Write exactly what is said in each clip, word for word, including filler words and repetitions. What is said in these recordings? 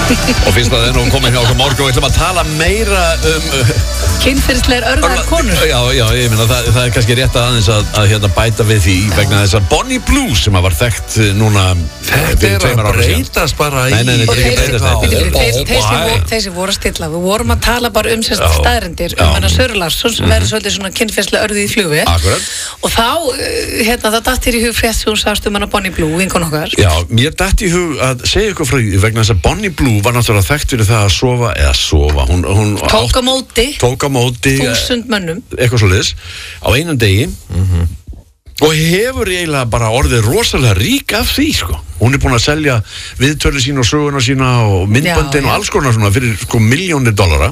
Og finnst það enn og komið hjá okkur morgun og við ætlum að tala meira um kynferðislegar örðar konur. Já, já, ég meina það, það er kannski rétt aðeins að, að hérna bæta við því vegna þess að Bonnie Blue sem að var þekkt núna Þetta er að breytast bara í... Nei, nei, nei, þetta er ekki að breytast þetta. Þeir sem voru að stilla, við vorum að tala bara um sérst staðrendir um hana Söru Larsson sem verður svolítið svona kynferðislega örðu í flugi. Akkurat. Og þá, hérna, það datt þér í hug frétt sem hún sagðist um hana Bonnie Blue, vinkon okkar. Já, mér datt í hug að segja ykkur frá því vegna þess að Bonnie Blue var náttúrulega þekkt fyrir það að sofa, eða sofa, hún... hún tók á móti. Tók á móti. Þúsund mönnum. Eitthvað svoleiðis, á einum degi. Mm-hmm. Og hefur eiginlega bara orðið rosalega rík af því, sko. Hún er búin að selja viðtölu sína og söguna sína og myndböndin og alls konar svona fyrir, sko, milljónir dollara.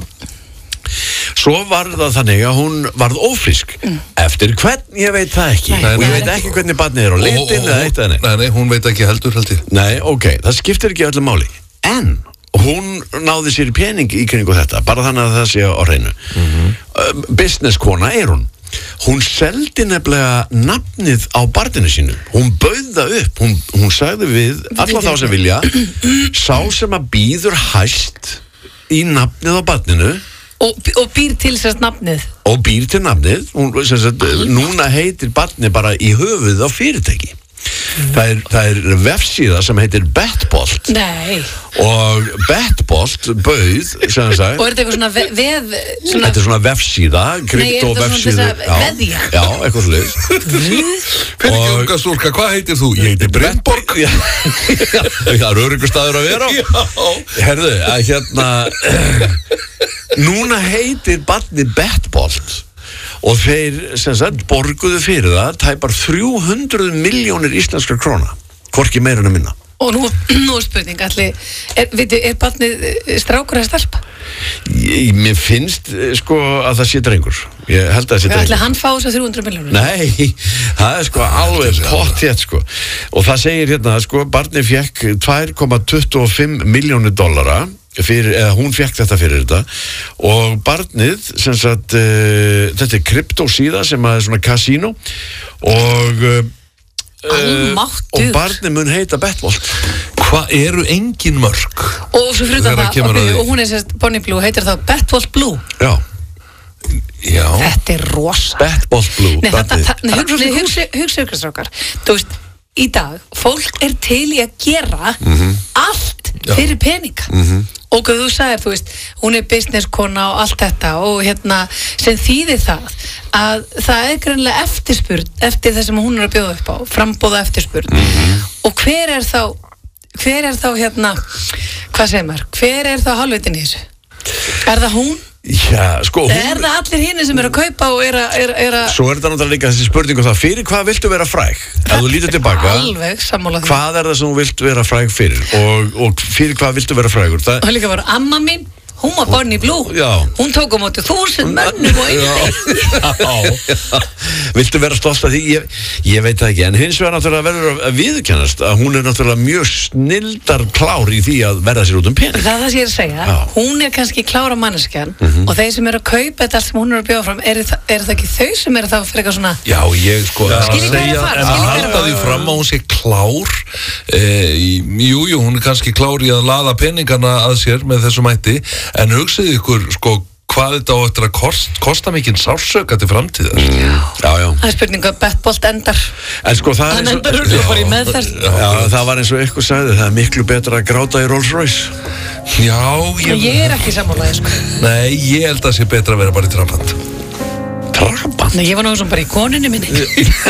Svo var það þannig að hún varð ófrísk. Mm. Eftir hvern, ég veit það ekki. Nei, og ég veit ekki hvernig barnið er á litin eða eitt eða neitt. Nei, nei, hún veit ekki heldur, held ég. Nei, ok, það skiptir ekki öllu máli. En hún náði sér pening í kringu þetta, bara þannig að það sé á hreinu. Mm-hmm. Uh, businesskona er hún. Hún seldi nefnilega nafnið á barninu sínu. Hún bauð það upp. Hún, hún sagði við alla þá sem vilja, sá sem að býður hæst í nafnið á barninu. Og, og býr til sérst nafnið. Og býr til nafnið. Hún, sérst, núna heitir barnið bara í höfuð á fyrirtæki. Mm. Það, er, það er vefsíða sem heitir Betbolt. Nei. Og Betbolt bauð, sem það sagði. Og er þetta eitthvað svona veð... Svona... Þetta er svona vefsíða, krypto vefsíða. Nei, er þetta svona veðja? Já, eitthvað slúðis. Fyrir ekki unga stúlka, hvað heitir þú? Ég heitir Brynborg. Já, það er öryggur staður að vera á. Já. Herðu, að hérna... Núna heitir barnið Betbolt. Og þeir, sem sagt, borguðu fyrir það tæpar þrjú hundruð milljónir íslenskar króna, hvorki meira en að minna. Og nú, nú er spurning, allir, er, veitu, er barnið strákur eða stelpa? Ég, mér finnst, sko, að það sé drengur. Ég held að það sé drengur. Ætli hann fá þess að þrjú hundruð milljónir? Nei, það er sko alveg pottþétt, sko. Og það segir hérna, sko, barnið fekk tvö komma tuttugu og fimm milljónir dollara. Fyrir, eða hún fekk þetta fyrir þetta og barnið sem sagt uh, þetta er kryptosíða sem er svona kasínó og uh, og barnið mun heita Betbolt. Hvað eru engin mörg? Og svo fyrir það og, og hún er sérst Bonnie Blue, heitir það Betbolt Blue. Já. Já. Þetta er rosa. Betbolt Blue. Nei, þetta, hugsa hugsa ykkur strákar. Þú veist, í dag fólk er til í að gera mm-hmm. allt fyrir peninga. Mhm. Og þú sagðir, þú veist, hún er businesskona og allt þetta og hérna sem þýðir það að það er greinlega eftirspurn eftir það sem hún er að bjóða upp á, frambóða eftirspurn. Mm-hmm. Og hver er þá, hver er þá hérna, hvað segir maður, hver er þá hálfvitin í þessu? Er það hún? Já, sko hún... Er það allir hinni sem er að kaupa og er að... Er, er að... Svo er þetta náttúrulega líka þessi spurning um það, fyrir hvað viltu vera fræg? Ef þú lítur tilbaka, alveg sammála því. Hvað er það sem þú vilt vera fræg fyrir? Og, og fyrir hvað viltu vera frægur? Það... Og líka var amma mín, hún var Bonnie Blue. Já. Hún tók á móti þúsund mönnum og einu. Já. Viltu vera stolt af því? Ég, ég veit það ekki, en hins vegar náttúrulega verður að viðurkennast að hún er náttúrulega mjög snildar klár í því að verða sér út um pening. Það er það sem ég er að segja. Já. Hún er kannski klára manneskjan mm-hmm. og þeir sem eru að kaupa þetta allt sem hún er að bjóða fram, er, er það ekki þau sem eru þá fyrir eitthvað svona... Já, ég sko að segja, en að halda því fram að hún sé klár, eh, jú, jú, hún er kannski klár í að laða peningana að sér með þessum hætti, en hugsið ykkur, sko, hvað þetta á eftir að kost, kosta mikinn sársauka til framtíðar. Já, já. já. Það er spurning að Betbolt endar. En sko það er eins og... Það endar bara í meðferð. Já, já, það var eins og ykkur sagði, það er miklu betra að gráta í Rolls Royce. Já, ég... Ég er ekki sammálaði, sko. Nei, ég held að það sé betra að vera bara í Trabant. Trabant? Nei, ég var náttúrulega bara í konunni minni.